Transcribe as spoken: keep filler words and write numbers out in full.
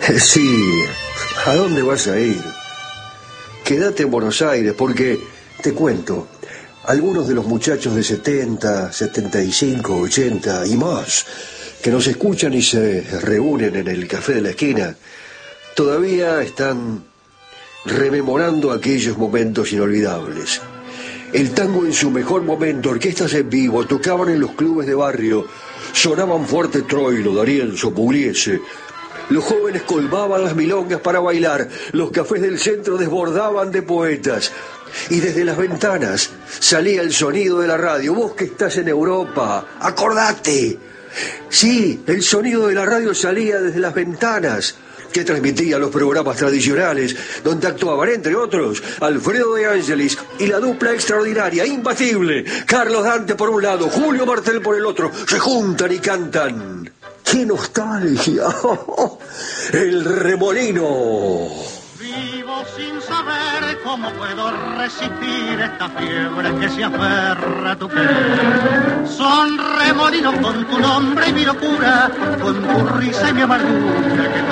Sí, ¿a dónde vas a ir? Quédate en Buenos Aires porque, te cuento, algunos de los muchachos de setenta, setenta y cinco, ochenta y más, que nos escuchan y se reúnen en el café de la esquina, todavía están rememorando aquellos momentos inolvidables. El tango en su mejor momento, orquestas en vivo, tocaban en los clubes de barrio, sonaban fuerte Troilo, D'Arienzo, Pugliese. Los jóvenes colmaban las milongas para bailar, los cafés del centro desbordaban de poetas. Y desde las ventanas salía el sonido de la radio. Vos que estás en Europa, acordate. Sí, el sonido de la radio salía desde las ventanas, que transmitía los programas tradicionales, donde actuaban, entre otros, Alfredo de Ángelis y la dupla extraordinaria, imbatible, Carlos Dante por un lado, Julio Martel por el otro, se juntan y cantan. ¡Qué nostalgia! El Remolino. Vivo sin saber cómo puedo resistir esta fiebre que se aferra a tu querer. Son remolinos con tu nombre y mi locura, con tu risa y mi amargura que